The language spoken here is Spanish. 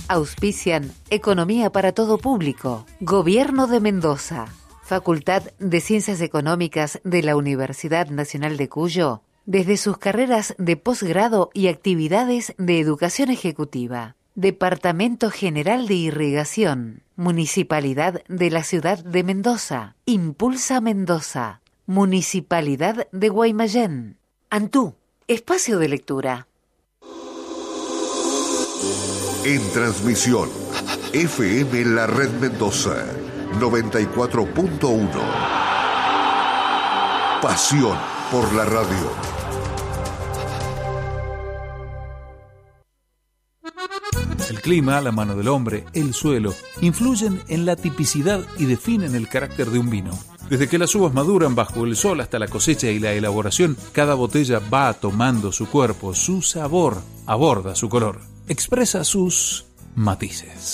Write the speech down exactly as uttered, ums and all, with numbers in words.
Auspician Economía para todo público. Gobierno de Mendoza. Facultad de Ciencias Económicas de la Universidad Nacional de Cuyo, desde sus carreras de posgrado y actividades de educación ejecutiva. Departamento General de Irrigación. Municipalidad de la Ciudad de Mendoza. Impulsa Mendoza. Municipalidad de Guaymallén. Antú, espacio de lectura. En transmisión, F M La Red Mendoza, noventa y cuatro punto uno. Pasión por la radio. El clima, la mano del hombre, el suelo, influyen en la tipicidad y definen el carácter de un vino. Desde que las uvas maduran bajo el sol hasta la cosecha y la elaboración, cada botella va tomando su cuerpo, su sabor, aborda su color, expresa sus matices.